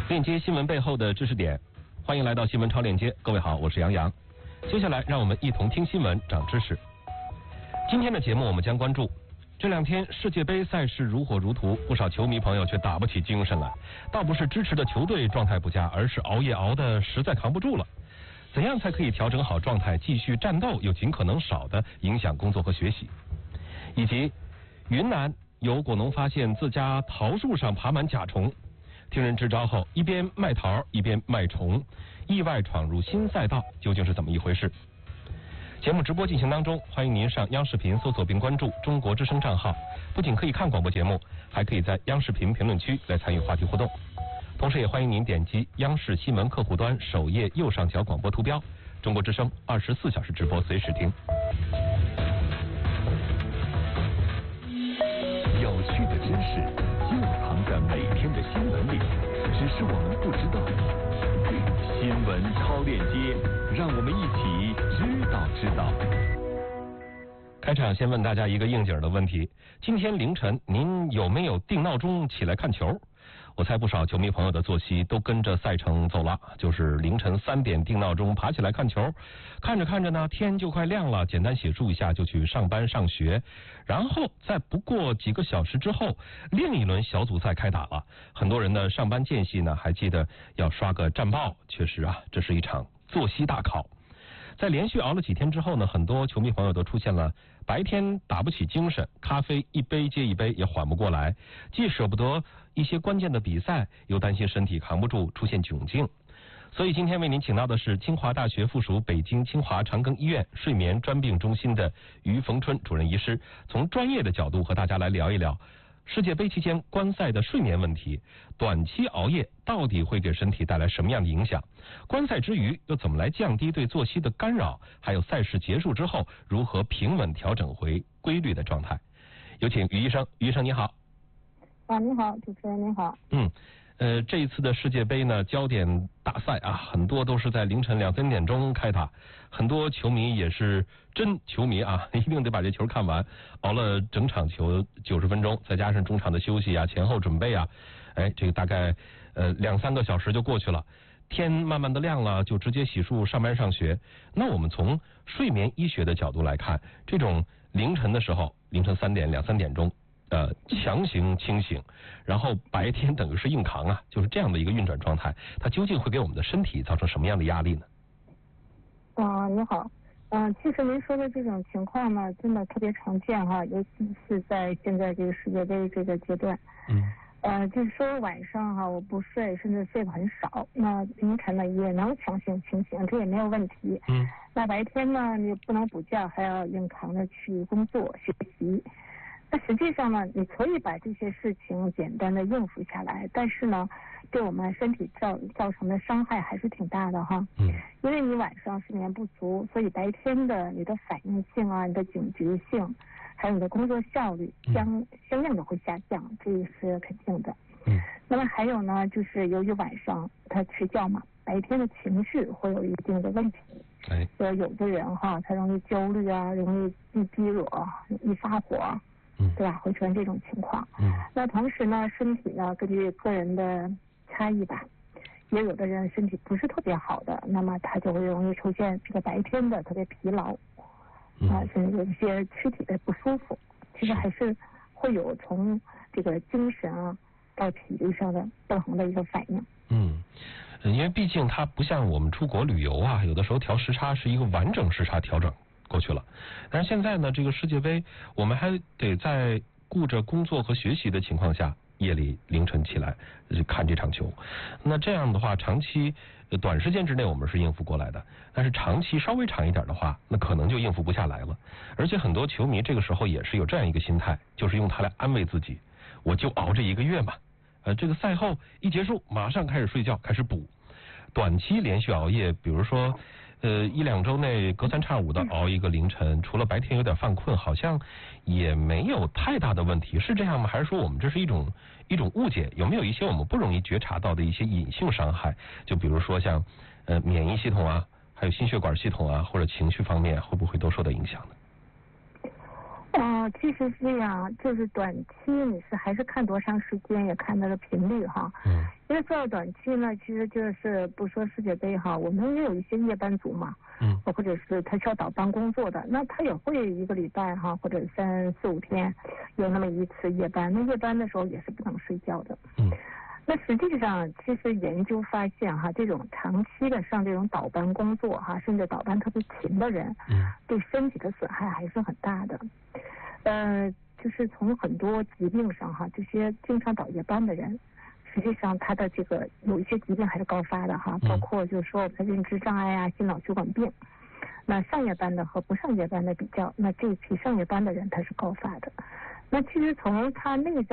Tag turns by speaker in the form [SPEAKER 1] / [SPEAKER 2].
[SPEAKER 1] 链接新闻背后的知识点，欢迎来到新闻超链接。各位好，我是杨洋。接下来让我们一同听新闻，长知识。今天的节目我们将关注这两天世界杯赛事如火如荼，不少球迷朋友却打不起精神来。倒不是支持的球队状态不佳，而是熬夜熬得实在扛不住了。怎样才可以调整好状态，继续战斗又尽可能少的影响工作和学习？以及云南有果农发现自家桃树上爬满甲虫，听人支招后一边卖桃一边卖虫，意外闯入新赛道，究竟是怎么一回事？节目直播进行当中，欢迎您上央视频搜索并关注中国之声账号，不仅可以看广播节目，还可以在央视频评论区来参与话题互动。同时也欢迎您点击央视新闻客户端首页右上角广播图标，中国之声24小时直播，随时听。
[SPEAKER 2] 有趣的知识就藏在每天的新闻里，只是我们不知道。新闻超链接，让我们一起知道。
[SPEAKER 1] 开场先问大家一个应景的问题：今天凌晨您有没有定闹钟起来看球？我猜不少球迷朋友的作息都跟着赛程走了，就是凌晨3点定闹钟爬起来看球，看着看着呢，天就快亮了，简单洗漱一下就去上班上学，然后在不过几个小时之后，另一轮小组赛开打了。很多人的上班间隙呢，还记得要刷个战报，确实啊，这是一场作息大考。在连续熬了几天之后呢，很多球迷朋友都出现了白天打不起精神，咖啡一杯接一杯也缓不过来，既舍不得一些关键的比赛，又担心身体扛不住出现窘境。所以今天为您请到的是清华大学附属北京清华长庚医院睡眠专病中心的于逢春主任医师，从专业的角度和大家来聊一聊世界杯期间观赛的睡眠问题，短期熬夜到底会给身体带来什么样的影响？观赛之余又怎么来降低对作息的干扰？还有赛事结束之后如何平稳调整回规律的状态？有请于医生。于医生你好。
[SPEAKER 3] 你好，主持人您好。
[SPEAKER 1] 这一次的世界杯呢，焦点大赛啊，很多都是在凌晨2、3点钟开打，很多球迷也是真球迷啊，一定得把这球看完，熬了整场球90分钟，再加上中场的休息啊、前后准备啊，这个大概2、3个小时就过去了。天慢慢的亮了，就直接洗漱上班上学。那我们从睡眠医学的角度来看，这种凌晨的时候，凌晨2、3点钟。强行清醒，然后白天等于是硬扛啊，就是这样的一个运转状态，它究竟会给我们的身体造成什么样的压力呢？
[SPEAKER 3] 你好，其实您说的这种情况呢，真的特别常见哈，尤其是在现在这个世界杯这个阶段。就是说晚上哈我不睡，甚至睡得很少，那凌晨呢也能强行清醒，这也没有问题。那白天呢你不能补觉，还要硬扛着去工作学习。那实际上呢，你可以把这些事情简单的应付下来，但是呢，对我们身体造成的伤害还是挺大的哈。因为你晚上睡眠不足，所以白天的你的反应性啊、你的警觉性，还有你的工作效率相应的会下降，这也是肯定的。那么还有呢，就是由于晚上他睡觉嘛，白天的情绪会有一定的问题。有的人哈，他容易焦虑啊，容易低落，容易发火。对吧？会出现这种情况。那同时呢，身体呢，根据个人的差异吧，也有的人身体不是特别好的，那么他就会容易出现这个白天的特别疲劳，甚至有一些躯体的不舒服。其实还是会有从这个精神啊到体力上的不同的一个反应。
[SPEAKER 1] 因为毕竟它不像我们出国旅游啊，有的时候调时差是一个完整时差调整过去了，但是现在呢，这个世界杯我们还得在顾着工作和学习的情况下，夜里凌晨起来看这场球。那这样的话，长期短时间之内我们是应付过来的，但是长期稍微长一点的话，那可能就应付不下来了。而且很多球迷这个时候也是有这样一个心态，就是用它来安慰自己，我就熬这1个月嘛，这个赛后一结束马上开始睡觉，开始补。短期连续熬夜，比如说1、2周内隔3差5的熬一个凌晨，除了白天有点犯困，好像也没有太大的问题，是这样吗？还是说我们这是一种误解？有没有一些我们不容易觉察到的一些隐性伤害？就比如说像免疫系统啊，还有心血管系统啊，或者情绪方面，会不会都受到影响呢？
[SPEAKER 3] 其实是这样，就是短期你是还是看多长时间，也看那个频率哈。因为做到短期呢，其实就是不说世界杯哈，我们也有一些夜班族嘛，或者是他需要倒班工作的，那他也会一个礼拜哈，或者3、4、5天有那么一次夜班，那夜班的时候也是不能睡觉的。那实际上，其实研究发现哈，这种长期的上这种倒班工作哈，甚至倒班特别勤的人，对身体的损害还是很大的。就是从很多疾病上哈，这些经常倒夜班的人，实际上他的这个有一些疾病还是高发的哈，包括就是说认知障碍啊、心脑血管病。那上夜班的和不上夜班的比较，那这一批上夜班的人他是高发的。那其实从他内在